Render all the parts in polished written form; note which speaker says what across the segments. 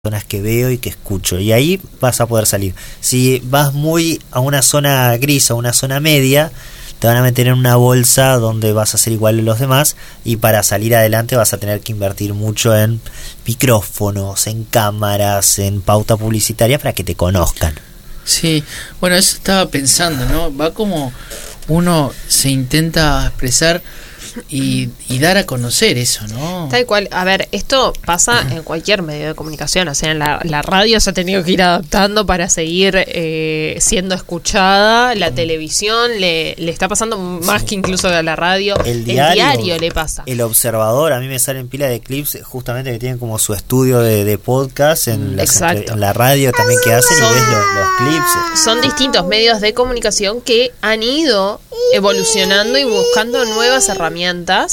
Speaker 1: zonas que veo y que escucho, y ahí vas a poder salir. Si vas muy a una zona gris o una zona media, te van a meter en una bolsa donde vas a ser igual a los demás, y para salir adelante vas a tener que invertir mucho en micrófonos, en cámaras, en pauta publicitaria para que te conozcan.
Speaker 2: Sí, bueno, eso estaba pensando, ¿no? Va como uno se intenta expresar y dar a conocer eso, ¿no?
Speaker 3: Tal cual. A ver, esto pasa en cualquier medio de comunicación. O sea, en la radio se ha tenido que ir adaptando para seguir siendo escuchada. La televisión le está pasando más que incluso a la radio. El diario le pasa.
Speaker 1: El Observador, a mí me salen pila de clips justamente que tienen como su estudio de podcast en la radio también que hacen, y ves los clips.
Speaker 3: Son distintos medios de comunicación que han ido evolucionando y buscando nuevas herramientas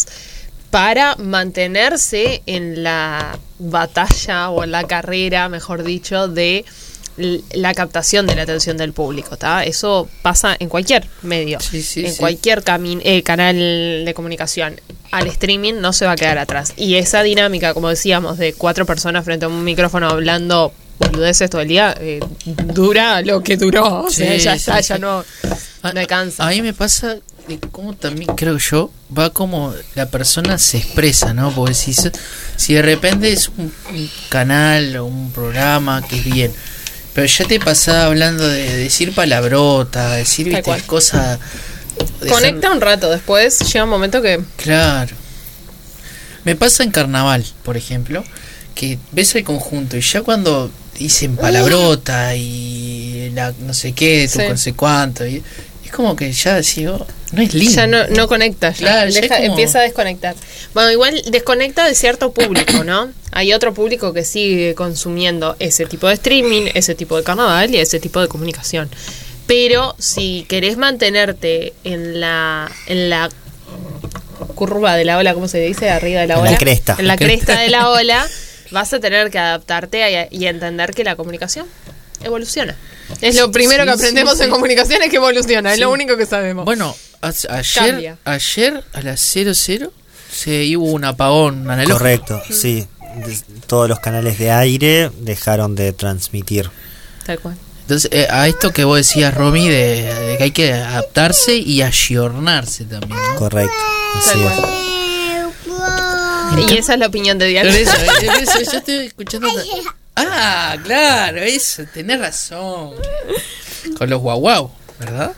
Speaker 3: para mantenerse en la batalla o en la carrera, mejor dicho, de la captación de la atención del público, ¿tá? Eso pasa en cualquier medio, cualquier canal de comunicación. Al streaming no se va a quedar atrás. Y esa dinámica, como decíamos, de 4 personas frente a un micrófono hablando boludeces todo el día, dura lo que duró. O sea, ya no alcanza.
Speaker 2: A mí me pasa de cómo también creo yo va como la persona se expresa, ¿no? Porque si de repente es un canal o un programa que es bien, pero ya te pasaba hablando de decir palabrota, decir cosas,
Speaker 3: conecta un rato, después llega un momento que
Speaker 2: claro. Me pasa en carnaval, por ejemplo, que ves el conjunto y ya cuando dicen palabrota y la no sé qué, tu no sé cuánto, y es como que ya digo, no es lindo.
Speaker 3: Ya no conecta, claro, empieza a desconectar. Bueno, igual desconecta de cierto público, ¿no? Hay otro público que sigue consumiendo ese tipo de streaming, ese tipo de carnaval y ese tipo de comunicación. Pero si querés mantenerte en la curva de la ola, ¿cómo se dice? Arriba de la ola. En la cresta de la ola, vas a tener que adaptarte y entender que la comunicación evoluciona. Es lo primero que aprendemos en comunicación, es que evoluciona, es lo único que sabemos.
Speaker 2: Bueno, ayer a las 00 hubo un apagón analógico.
Speaker 1: Correcto, sí. Todos los canales de aire dejaron de transmitir.
Speaker 3: Tal cual.
Speaker 2: Entonces, a esto que vos decías, Romy, de que hay que adaptarse y ayornarse también, ¿no?
Speaker 1: Correcto, así
Speaker 3: es. Y esa es la opinión de Diana.
Speaker 2: Eso, yo estoy escuchando. Ah, claro, eso, tenés razón. Con los guau, ¿verdad?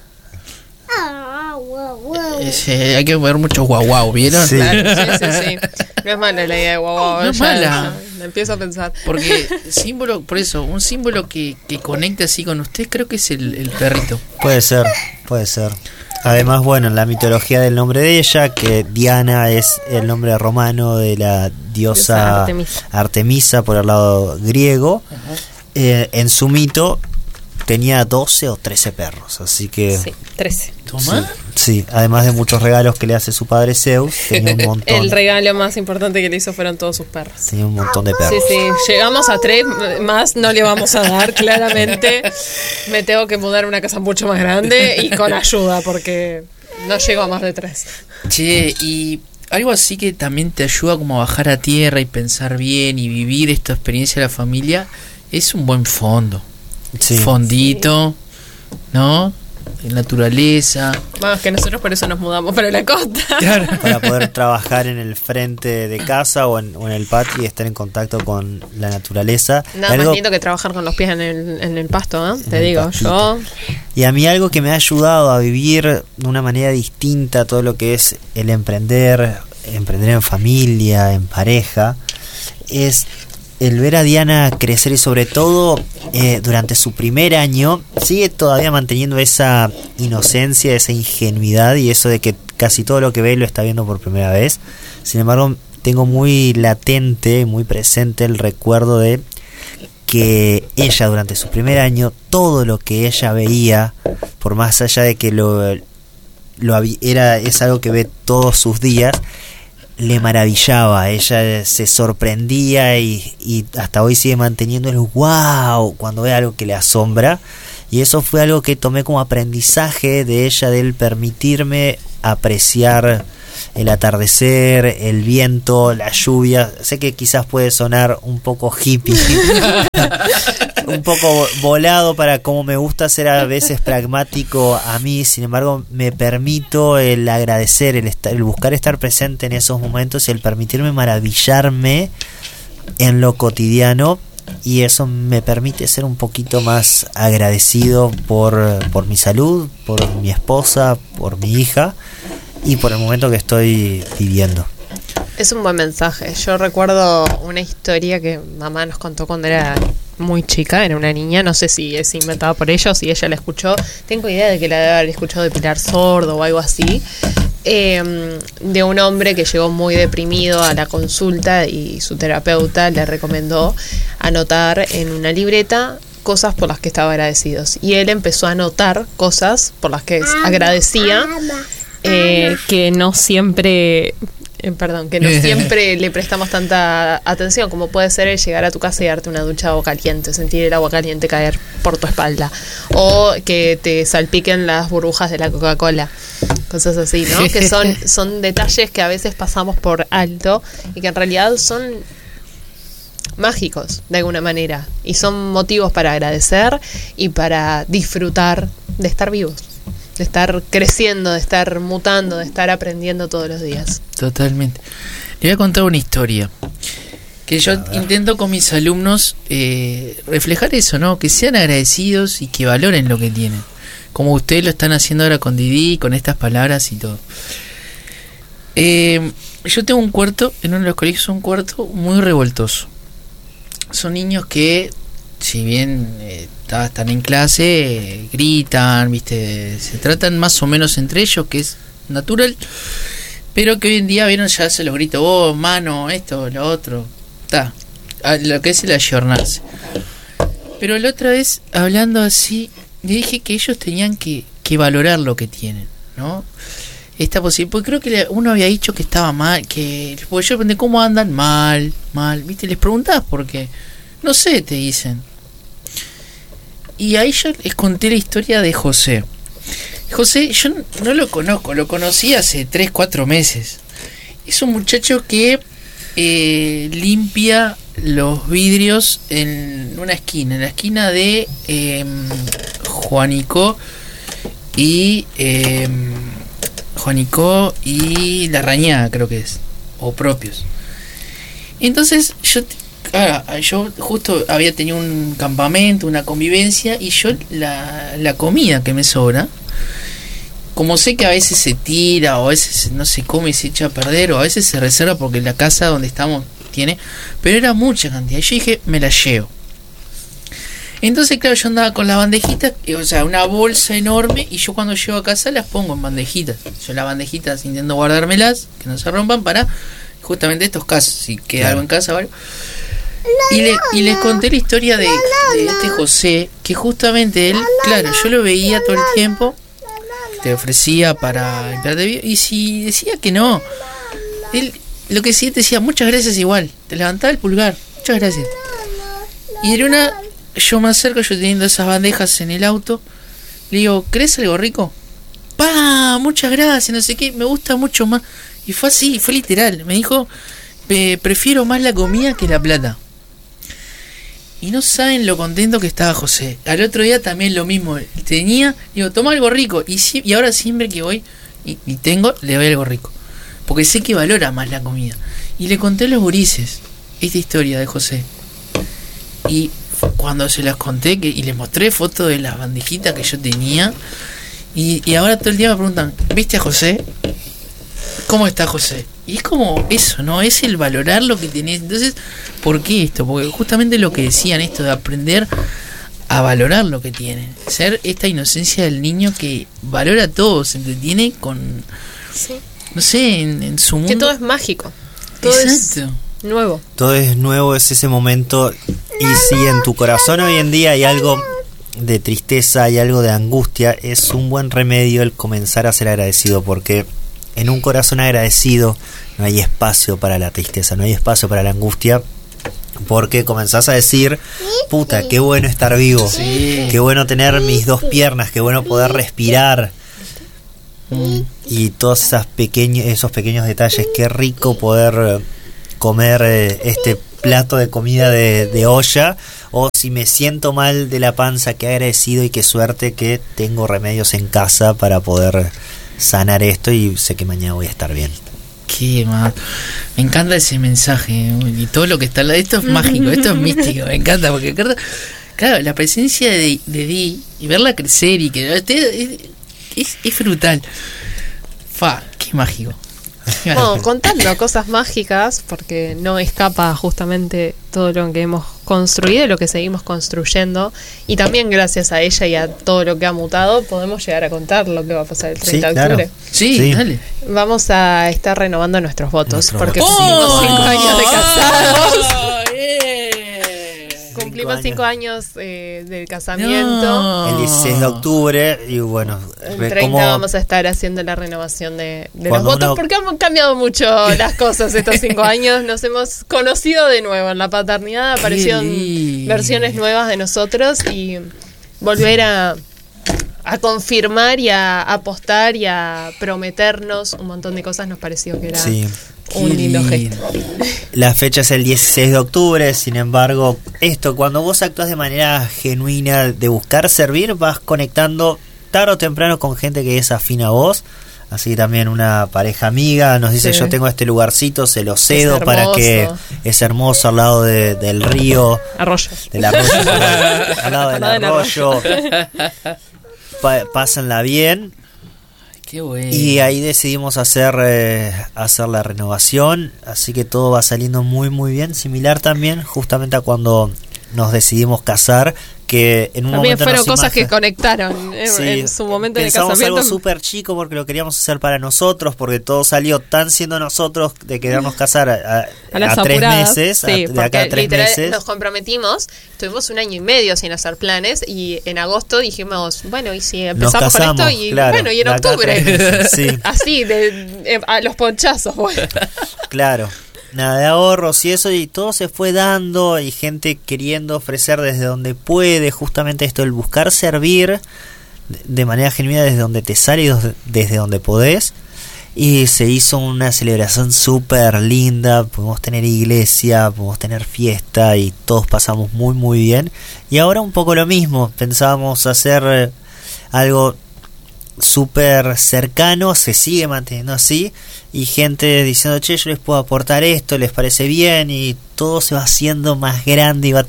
Speaker 2: Hay que ver muchos guau, ¿vieron?
Speaker 3: Sí. Claro, sí. No es mala la idea de guau.
Speaker 2: No es mala.
Speaker 3: Me empiezo a pensar.
Speaker 2: Porque un símbolo que conecta así con usted, creo que es el perrito.
Speaker 1: Puede ser. Además, bueno, en la mitología del nombre de ella, que Diana es el nombre romano de la diosa Artemisa por el lado griego, en su mito tenía 12 o 13 perros, así que...
Speaker 3: Sí, 13.
Speaker 2: ¿Toma?
Speaker 1: Sí, además de muchos regalos que le hace su padre Zeus, tenía un montón.
Speaker 3: El regalo más importante que le hizo fueron todos sus perros.
Speaker 1: Tenía un montón de perros.
Speaker 3: Sí, llegamos a 3, más no le vamos a dar, claramente. Me tengo que mudar a una casa mucho más grande y con ayuda, porque no llego a más de 3.
Speaker 2: Che, y algo así que también te ayuda como a bajar a tierra y pensar bien y vivir esta experiencia de la familia, es un buen fondo.
Speaker 1: Sí.
Speaker 2: Fondito, ¿no? Naturaleza.
Speaker 3: Vamos, que nosotros por eso nos mudamos para la costa.
Speaker 1: Claro. Para poder trabajar en el frente de casa o en el patio y estar en contacto con la naturaleza.
Speaker 3: Nada más lindo que trabajar con los pies en el pasto, ¿eh? Te digo, pastito.
Speaker 1: Y a mí algo que me ha ayudado a vivir de una manera distinta todo lo que es el emprender en familia, en pareja, es el ver a Diana crecer, y sobre todo durante su primer año sigue todavía manteniendo esa inocencia, esa ingenuidad y eso de que casi todo lo que ve lo está viendo por primera vez. Sin embargo, tengo muy latente, muy presente el recuerdo de que ella durante su primer año, todo lo que ella veía, por más allá de que es algo que ve todos sus días, le maravillaba. Ella se sorprendía y hasta hoy sigue manteniendo el wow cuando ve algo que le asombra, y eso fue algo que tomé como aprendizaje de ella, del permitirme apreciar el atardecer, el viento, la lluvia. Sé que quizás puede sonar un poco hippie, un poco volado para como me gusta ser a veces pragmático a mí. Sin embargo, me permito el agradecer, el buscar estar presente en esos momentos y el permitirme maravillarme en lo cotidiano, y eso me permite ser un poquito más agradecido por mi salud, por mi esposa, por mi hija y por el momento que estoy viviendo.
Speaker 3: Es un buen mensaje. Yo recuerdo una historia que mamá nos contó cuando era muy chica, era una niña, no sé si es inventada por ella o si ella la escuchó. Tengo idea de que la debe haber escuchado de Pilar Sordo o algo así. De un hombre que llegó muy deprimido a la consulta y su terapeuta le recomendó anotar en una libreta cosas por las que estaba agradecidos, y él empezó a anotar cosas por las que agradecía, que no siempre le prestamos tanta atención, como puede ser el llegar a tu casa y darte una ducha de agua caliente, sentir el agua caliente caer por tu espalda, o que te salpiquen las burbujas de la Coca-Cola, cosas así, ¿no? Que son detalles que a veces pasamos por alto y que en realidad son mágicos de alguna manera, y son motivos para agradecer y para disfrutar de estar vivos, de estar creciendo, de estar mutando, de estar aprendiendo todos los días.
Speaker 2: Totalmente. Le voy a contar una historia que yo intento con mis alumnos reflejar eso, ¿no? Que sean agradecidos y que valoren lo que tienen, como ustedes lo están haciendo ahora con Didi, con estas palabras y todo. Yo tengo un cuarto, en uno de los colegios, un cuarto muy revoltoso. Son niños que, si bien están en clase, gritan, ¿viste? Se tratan más o menos entre ellos, que es natural, pero que hoy en día, vieron, ya se los grito, vos, mano, esto, lo otro, lo que es el ayornarse. Pero la otra vez, hablando así, le dije que ellos tenían que valorar lo que tienen, ¿no? Esta posibilidad, porque creo que uno había dicho que estaba mal, porque yo pregunté cómo andan, mal, ¿viste? Les preguntás por qué, no sé, te dicen. Y ahí yo les conté la historia de José. José, yo no lo conozco, lo conocí hace 3-4 meses. Es un muchacho que limpia los vidrios en una esquina, en la esquina de Juanico y La Rañada, creo que es, o Propios. Entonces yo justo había tenido un campamento, una convivencia, y yo la comida que me sobra, como sé que a veces se tira, o a veces no se come y se echa a perder, o a veces se reserva porque la casa donde estamos tiene, pero era mucha cantidad, y yo dije, me la llevo. Entonces, claro, yo andaba con las bandejitas, o sea, una bolsa enorme, y yo cuando llego a casa las pongo en bandejitas. Yo las bandejitas intento guardármelas, que no se rompan, para justamente estos casos, si queda algo en casa, ¿vale? Y les conté la historia de este José, que justamente él, claro, yo lo veía todo el tiempo, te ofrecía para limpiarte bien, y si decía que no, él lo que sí te decía, muchas gracias igual, te levantaba el pulgar, muchas gracias. Y era yo me acerco, yo teniendo esas bandejas en el auto, le digo, ¿querés algo rico? ¡Pah! Muchas gracias, no sé qué, me gusta mucho más. Y fue así, fue literal, me dijo, prefiero más la comida que la plata. Y no saben lo contento que estaba José. Al otro día también lo mismo. Digo, toma algo rico. Y ahora siempre que voy y tengo, le doy algo rico. Porque sé que valora más la comida. Y le conté a los gurises esta historia de José. Y cuando se las conté y les mostré fotos de las bandejitas que yo tenía. Y ahora todo el día me preguntan, ¿viste a José? ¿Cómo está José? Y es como eso, ¿no? Es el valorar lo que tenés. Entonces, ¿por qué esto? Porque justamente lo que decían, esto de aprender a valorar lo que tienen. Ser esta inocencia del niño que valora todo, se entretiene con...
Speaker 3: Sí.
Speaker 2: No sé, en su mundo.
Speaker 3: Que todo es mágico. Todo
Speaker 2: exacto.
Speaker 3: Es nuevo.
Speaker 1: Todo es nuevo, es ese momento. Y si en tu corazón hoy en día hay algo de tristeza, hay algo de angustia, es un buen remedio el comenzar a ser agradecido, porque en un corazón agradecido no hay espacio para la tristeza, no hay espacio para la angustia, porque comenzás a decir, puta, qué bueno estar vivo,
Speaker 2: sí,
Speaker 1: qué bueno tener mis dos piernas, qué bueno poder respirar. Y todos esos pequeños detalles, qué rico poder comer este plato de comida de olla, o si me siento mal de la panza, qué agradecido y qué suerte que tengo remedios en casa para poder sanar esto y sé que mañana voy a estar bien.
Speaker 2: Qué más. Me encanta ese mensaje y todo lo que está al lado. Esto es mágico, esto es místico, me encanta porque claro, la presencia de Di y verla crecer y que es brutal. Qué mágico.
Speaker 3: Bueno, contando cosas mágicas, porque no escapa justamente todo lo que hemos construido y lo que seguimos construyendo, y también gracias a ella y a todo lo que ha mutado podemos llegar a contar lo que va a pasar el 30 de octubre.
Speaker 2: Sí, dale.
Speaker 3: Vamos a estar renovando nuestros votos porque
Speaker 2: votos.
Speaker 3: cumplimos 5 años de casados. Cumplimos 5
Speaker 1: 5
Speaker 3: años del casamiento.
Speaker 2: No.
Speaker 1: El 16 de octubre y bueno,
Speaker 3: El 30 vamos a estar haciendo la renovación de los votos porque han cambiado mucho las cosas estos 5 años. Nos hemos conocido de nuevo en la paternidad, aparecieron versiones nuevas de nosotros y volver a confirmar y a apostar y a prometernos un montón de cosas nos pareció que era un lindo gesto.
Speaker 1: La fecha es el 16 de octubre, sin embargo, cuando vos actúas de manera genuina de buscar servir, vas conectando tarde o temprano con gente que es afín a vos. Así también una pareja amiga nos dice, yo tengo este lugarcito, se lo cedo para que es hermoso al lado del río.
Speaker 3: Arroyo.
Speaker 1: Del arroyo, al lado del arroyo. Pásenla bien.
Speaker 2: Qué bueno.
Speaker 1: Y ahí decidimos hacer la renovación, así que todo va saliendo muy muy bien, similar también justamente a cuando nos decidimos casar, que en un
Speaker 3: también
Speaker 1: momento
Speaker 3: fueron cosas que conectaron en su momento de casamiento.
Speaker 1: Pensamos algo súper chico porque lo queríamos hacer para nosotros, porque todo salió tan siendo nosotros de querernos casar a 3 meses, de acá a 3 meses.
Speaker 3: Nos comprometimos, estuvimos 1 año y medio sin hacer planes y en agosto dijimos, bueno, y si empezamos con esto y
Speaker 1: claro,
Speaker 3: bueno, y en octubre, así, a los ponchazos, bueno.
Speaker 1: Claro. Nada de ahorros y eso, y todo se fue dando y gente queriendo ofrecer desde donde puede, justamente esto, el buscar servir de manera genuina desde donde te sale y desde donde podés, y se hizo una celebración súper linda, pudimos tener iglesia, pudimos tener fiesta y todos pasamos muy muy bien, y ahora un poco lo mismo, pensábamos hacer algo súper cercano, se sigue manteniendo así, y gente diciendo, che, yo les puedo aportar esto, les parece bien, y todo se va haciendo más grande y va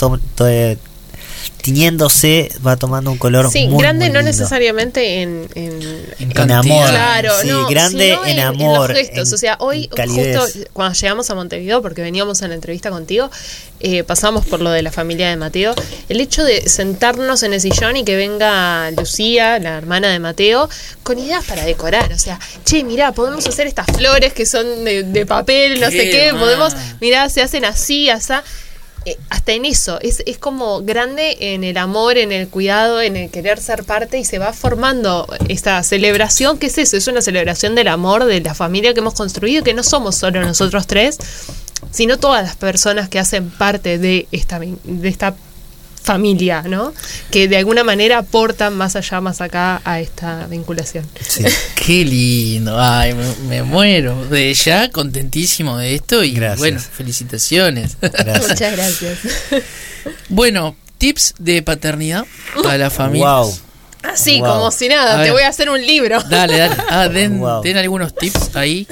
Speaker 1: tiñéndose, va tomando un color muy
Speaker 3: grande,
Speaker 1: muy
Speaker 3: no
Speaker 1: lindo.
Speaker 3: Necesariamente en
Speaker 1: amor,
Speaker 3: claro,
Speaker 1: grande en amor,
Speaker 3: en los gestos. O sea, hoy justo cuando llegamos a Montevideo, porque veníamos en la entrevista contigo, pasamos por lo de la familia de Mateo, el hecho de sentarnos en el sillón y que venga Lucía, la hermana de Mateo, con ideas para decorar, o sea, che, mirá, podemos hacer estas flores que son de papel, no sé qué, podemos, mirá, se hacen así, asá. Hasta en eso, es como grande en el amor, en el cuidado, en el querer ser parte, y se va formando esta celebración. ¿Qué es eso? Es una celebración del amor, de la familia que hemos construido, que no somos solo nosotros 3, sino todas las personas que hacen parte de esta familia, ¿no? Que de alguna manera aportan más allá, más acá a esta vinculación.
Speaker 1: Sí.
Speaker 2: Qué lindo, ay, me muero. De ya contentísimo de esto y
Speaker 1: gracias.
Speaker 2: Bueno, felicitaciones.
Speaker 1: Gracias.
Speaker 3: Muchas gracias.
Speaker 2: Bueno, tips de paternidad para la familia.
Speaker 1: Wow.
Speaker 3: Así, como si nada, te voy a hacer un libro.
Speaker 2: Dale. Den algunos tips ahí.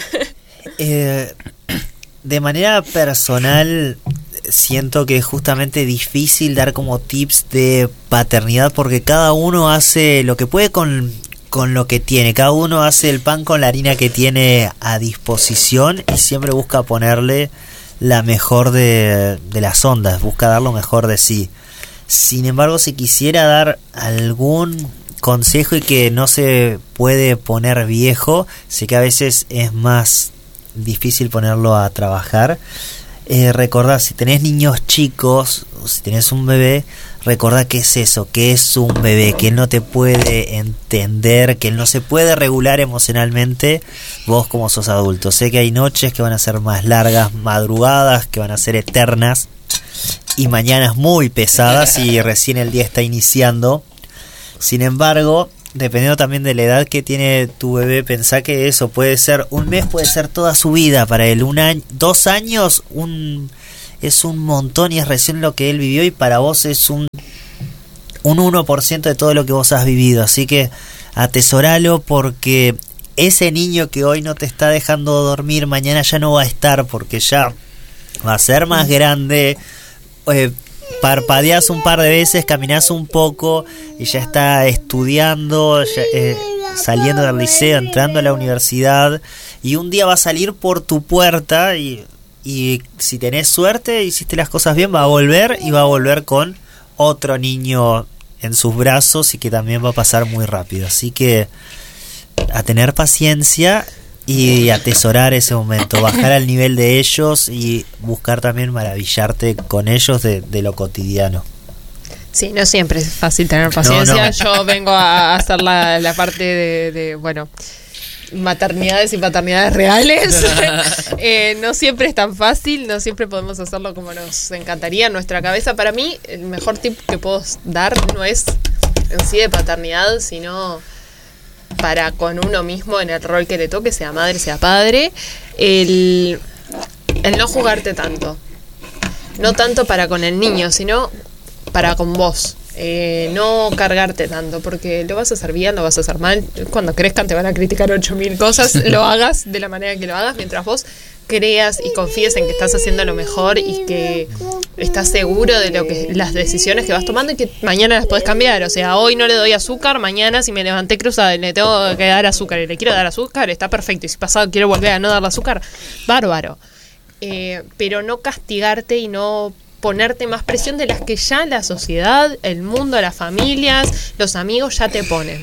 Speaker 1: De manera personal, siento que es justamente difícil dar como tips de paternidad porque cada uno hace lo que puede con lo que tiene, cada uno hace el pan con la harina que tiene a disposición y siempre busca ponerle la mejor de las ondas, busca dar lo mejor de sí. Sin embargo, si quisiera dar algún consejo y que no se puede poner viejo, sé que a veces es más difícil ponerlo a trabajar. Recordad, si tenés niños chicos, o si tenés un bebé, recordad que es eso, que es un bebé, que él no te puede entender, que él no se puede regular emocionalmente vos como sos adulto. Sé que hay noches que van a ser más largas, madrugadas que van a ser eternas y mañanas muy pesadas y recién el día está iniciando. Sin embargo, dependiendo también de la edad que tiene tu bebé, pensá que eso puede ser, un mes puede ser toda su vida para él, 1 año, 2 años, es un montón y es recién lo que él vivió, y para vos es un 1% de todo lo que vos has vivido. Así que atesoralo, porque ese niño que hoy no te está dejando dormir, mañana ya no va a estar, porque ya va a ser más grande. Parpadeás un par de veces, caminás un poco y ya está estudiando, saliendo del liceo, entrando a la universidad, y un día va a salir por tu puerta y si tenés suerte, hiciste las cosas bien, va a volver con otro niño en sus brazos, y que también va a pasar muy rápido. Así que a tener paciencia y atesorar ese momento, bajar al nivel de ellos y buscar también maravillarte con ellos de lo cotidiano.
Speaker 3: Sí, no siempre es fácil tener paciencia. No. Yo vengo a hacer la parte de maternidades y paternidades reales. No siempre es tan fácil, no siempre podemos hacerlo como nos encantaría en nuestra cabeza. Para mí, el mejor tip que puedo dar no es en sí de paternidad, sino para con uno mismo en el rol que le toque, sea madre, sea padre, el no jugarte tanto. No tanto para con el niño, sino para con vos. No cargarte tanto, porque lo vas a hacer bien, lo vas a hacer mal. Cuando crezcan te van a criticar 8000 cosas. Lo hagas de la manera que lo hagas, mientras vos creas y confíes en que estás haciendo lo mejor y que estás seguro de lo que las decisiones que vas tomando, y que mañana las podés cambiar. O sea, hoy no le doy azúcar, mañana si me levanté cruzada y le tengo que dar azúcar y le quiero dar azúcar, está perfecto. Y si pasado quiero volver a no darle azúcar, bárbaro. Pero no castigarte y no ponerte más presión de las que ya la sociedad, el mundo, las familias, los amigos ya te ponen.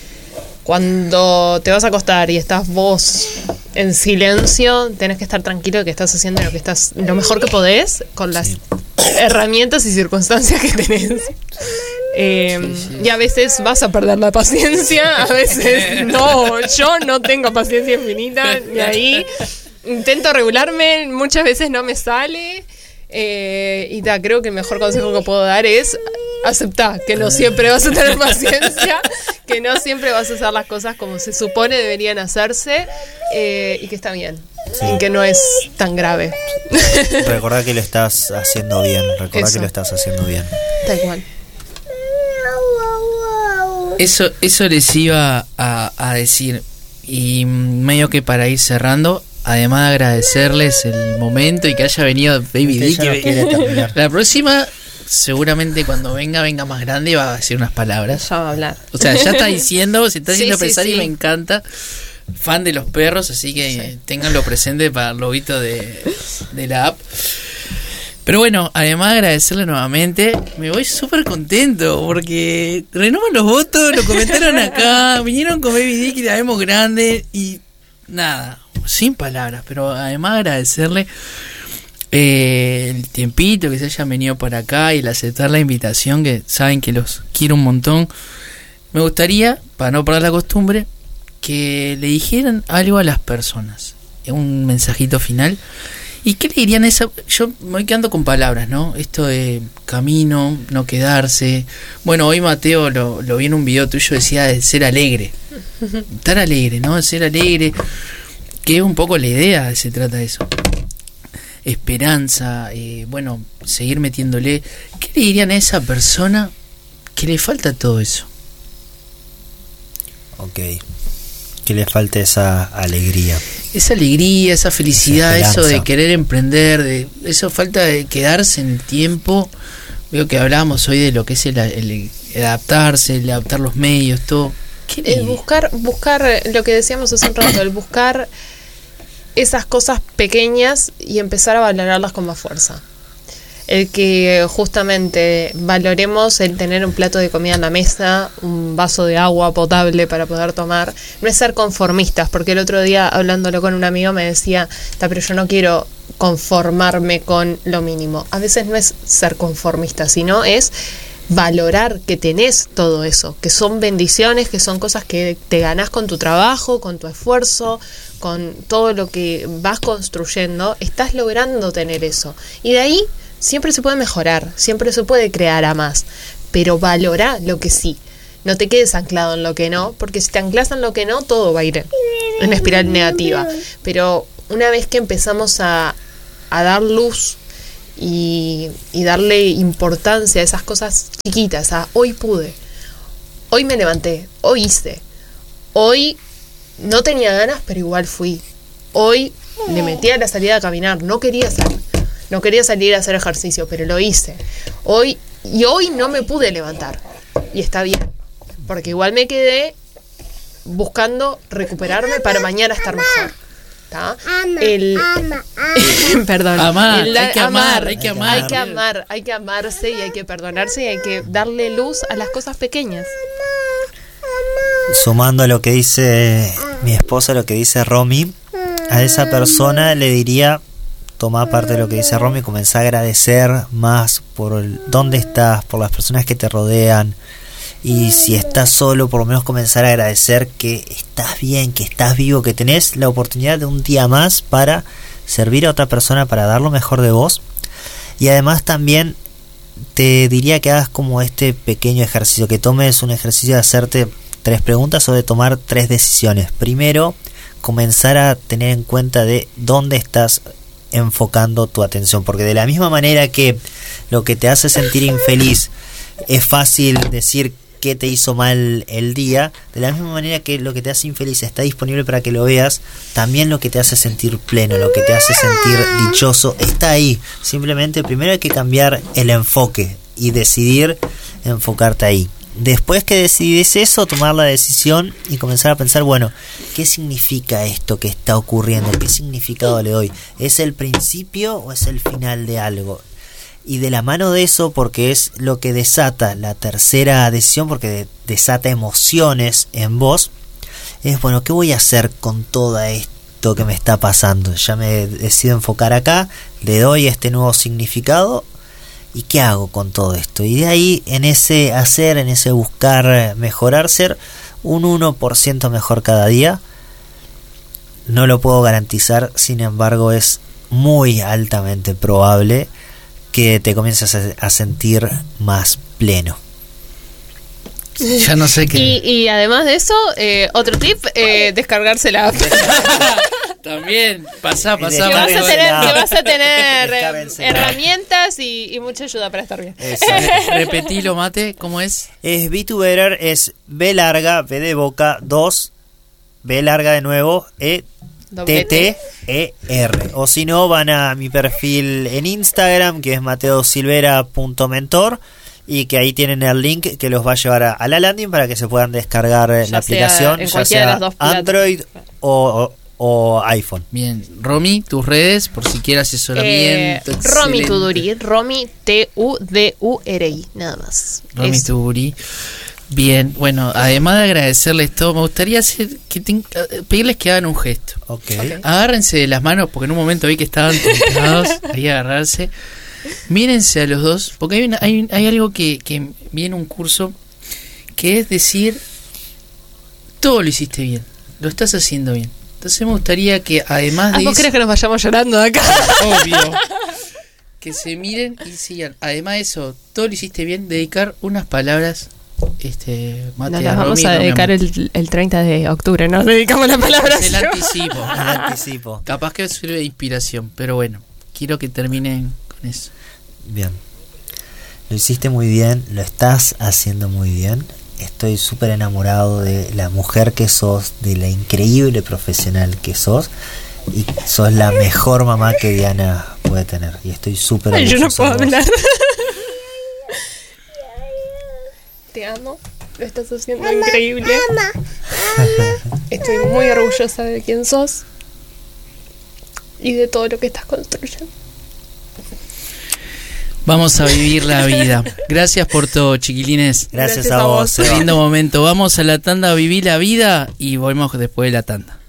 Speaker 3: Cuando te vas a acostar y estás vos en silencio, tenés que estar tranquilo de que estás haciendo lo mejor que podés con las herramientas y circunstancias que tenés. Y a veces vas a perder la paciencia, a veces no. Yo no tengo paciencia infinita, ni ahí. Intento regularme, muchas veces no me sale. Creo que el mejor consejo que puedo dar es aceptar que no siempre vas a tener paciencia, que no siempre vas a hacer las cosas como se supone deberían hacerse, y que está bien, sí, y que no es tan grave.
Speaker 1: Recordá que lo estás haciendo bien, que lo estás haciendo bien.
Speaker 3: Tal cual.
Speaker 2: Eso les iba a decir, y medio que para ir cerrando, además de agradecerles el momento y que haya venido Baby Dick, la próxima seguramente cuando venga más grande y va a decir unas palabras.
Speaker 3: Ya va a hablar.
Speaker 2: O sea, ya está diciendo, se está haciendo pensar,
Speaker 3: sí.
Speaker 2: Y me encanta. Fan de los perros, así que ténganlo presente para el lobito de la app. Pero bueno, además de agradecerle nuevamente, me voy súper contento porque renovan los votos, lo comentaron acá, vinieron con Baby Dick y la vemos grande y nada, sin palabras, pero además agradecerle el tiempito que se hayan venido por acá y el aceptar la invitación, que saben que los quiero un montón. Me gustaría, para no perder la costumbre, que le dijeran algo a las personas, un mensajito final. ¿Y qué le dirían a esa? Yo me voy quedando con palabras, ¿no? Esto de camino, no quedarse. Bueno, hoy Mateo lo vi en un video tuyo, decía de ser alegre. Estar alegre, ¿no? Ser alegre, que es un poco la idea, se trata de eso. Esperanza, seguir metiéndole. ¿Qué le dirían a esa persona que le falta todo eso?
Speaker 1: Ok, que le falta esa alegría.
Speaker 2: Esa alegría, esa felicidad, eso de querer emprender, de eso falta de quedarse en el tiempo. Veo que hablábamos hoy de lo que es el adaptarse, el adaptar los medios, todo.
Speaker 3: El buscar lo que decíamos hace un rato, el buscar esas cosas pequeñas y empezar a valorarlas con más fuerza. El que justamente valoremos el tener un plato de comida en la mesa, un vaso de agua potable para poder tomar. No es ser conformistas, porque el otro día hablándolo con un amigo me decía, pero yo no quiero conformarme con lo mínimo. A veces no es ser conformista, sino es valorar que tenés todo eso, que son bendiciones, que son cosas que te ganás con tu trabajo, con tu esfuerzo, con todo lo que vas construyendo, estás logrando tener eso. Y de ahí siempre se puede mejorar, siempre se puede crear a más, pero valorá lo que sí. No te quedes anclado en lo que no, porque si te anclas en lo que no, todo va a ir en espiral negativa. Pero una vez que empezamos a dar luz y darle importancia a esas cosas chiquitas, a hoy pude, hoy me levanté, hoy hice, hoy no tenía ganas, pero igual fui, hoy le metí a la salida a caminar, no quería salir a hacer ejercicio, pero lo hice, hoy no me pude levantar, y está bien, porque igual me quedé buscando recuperarme para mañana estar mejor. Perdón.
Speaker 2: Hay que amar.
Speaker 3: Hay que amarse y hay que perdonarse y hay que darle luz a las cosas pequeñas.
Speaker 1: Sumando a lo que dice mi esposa, lo que dice Romy, a esa persona le diría: toma parte de lo que dice Romy, comenzá a agradecer más por dónde estás, por las personas que te rodean. Y si estás solo, por lo menos comenzar a agradecer que estás bien, que estás vivo, que tenés la oportunidad de un día más para servir a otra persona, para dar lo mejor de vos. Y además también te diría que hagas como este pequeño ejercicio, que tomes un ejercicio de hacerte 3 preguntas o de tomar 3 decisiones. Primero, comenzar a tener en cuenta de dónde estás enfocando tu atención, porque de la misma manera que lo que te hace sentir infeliz es fácil decir qué te hizo mal el día, de la misma manera que lo que te hace infeliz está disponible para que lo veas, también lo que te hace sentir pleno, lo que te hace sentir dichoso, está ahí. Simplemente primero hay que cambiar el enfoque y decidir enfocarte ahí. Después que decidís eso, tomar la decisión y comenzar a pensar, bueno, ¿qué significa esto que está ocurriendo? ¿Qué significado le doy? ¿Es el principio o es el final de algo? Y de la mano de eso, porque es lo que desata la tercera decisión, porque desata emociones en vos, es bueno, ¿qué voy a hacer con todo esto que me está pasando? Ya me decido enfocar acá, le doy este nuevo significado, ¿y qué hago con todo esto? Y de ahí, en ese hacer, en ese buscar mejorar, ser un 1% mejor cada día. No lo puedo garantizar, sin embargo es muy altamente probable que te comiences a sentir más pleno.
Speaker 2: Ya no sé qué.
Speaker 3: Y además de eso, otro tip, descargarse la app.
Speaker 2: También, pasá.
Speaker 3: Que vas a tener herramientas y mucha ayuda para estar bien.
Speaker 2: Repetilo, Mate, ¿cómo es?
Speaker 1: Es Be2Better, es B larga, B de boca, 2, B larga de nuevo, TTER. O si no, van a mi perfil en Instagram, que es mateosilvera.mentor, y que ahí tienen el link que los va a llevar a la landing para que se puedan descargar la aplicación, ya sea Android o iPhone.
Speaker 2: Bien, Romy, tus redes, por si quieres asesoramiento.
Speaker 3: Romy Tuduri, Romy Tuduri, nada más.
Speaker 2: Romy Tuduri. Bien, bueno, además de agradecerles todo, me gustaría pedirles que hagan un gesto.
Speaker 1: Okay.
Speaker 2: Agárrense de las manos, porque en un momento vi que estaban tentados ahí a agarrarse. Mírense a los dos, porque hay algo que vi en un curso, que es decir, todo lo hiciste bien, lo estás haciendo bien. Entonces me gustaría que además de...
Speaker 3: ¿Vos crees que nos vayamos llorando de acá?
Speaker 2: Obvio. Que se miren y sigan. Además de eso, todo lo hiciste bien, dedicar unas palabras... Mate,
Speaker 3: nos las vamos a dedicar el 30 de octubre, nos dedicamos las palabras.
Speaker 2: Es el anticipo. Capaz que sirve de inspiración, pero bueno, quiero que terminen con eso.
Speaker 1: Bien, lo hiciste muy bien, lo estás haciendo muy bien. Estoy súper enamorado de la mujer que sos, de la increíble profesional que sos, y sos la mejor mamá que Diana puede tener, y estoy súper orgulloso.
Speaker 3: Yo no puedo hablar. Te amo, lo estás haciendo increíble. Estoy muy orgullosa de quién sos y de todo lo que estás construyendo.
Speaker 2: Vamos a vivir la vida. Gracias por todo, chiquilines.
Speaker 1: Gracias a vos.
Speaker 2: Lindo momento. Vamos a la tanda a vivir la vida y volvemos después de la tanda.